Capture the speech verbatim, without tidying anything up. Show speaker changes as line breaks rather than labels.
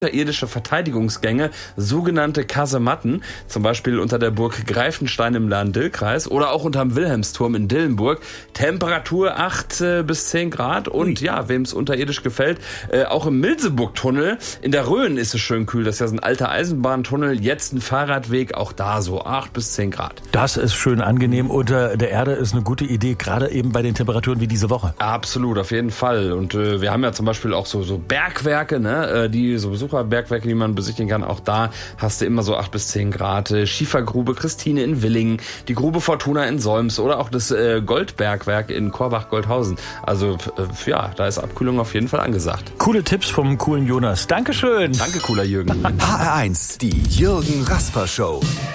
unterirdische Verteidigungsgänge, sogenannte Kasematten, zum Beispiel unter der Burg Greifenstein im Lahn-Dill-Kreis oder auch unterm Wilhelmsturm in Dillenburg. Temperatur acht bis zehn Grad und Ui. ja, wem es unterirdisch gefällt, äh, auch im Milseburg-Tunnel in der Rhön ist es schön kühl. Das ist ja so ein alter Eisenbahntunnel, jetzt ein Fahrradweg, auch da so acht bis zehn Grad.
Das ist schön angenehm. Unter der Erde ist eine gute Idee, gerade eben bei den Temperaturen wie diese Woche.
Absolut, auf jeden Fall. Und äh, wir haben ja zum Beispiel auch so, so Bergwerke, ne, äh, die so Besucherbergwerke, die man besichtigen kann. Auch da hast du immer so acht bis zehn Grad. Äh, Schiefergrube Christine in Willingen, die Grube Fortuna in Solms oder auch das äh, Goldbergwerk in Korbach-Goldhausen. Also äh, ja, da ist Abkühlung auf jeden Fall angesagt.
Coole Tipps vom coolen Jonas. Dankeschön.
Danke, cooler Jürgen.
H R eins, die Jürgen Rasper Show.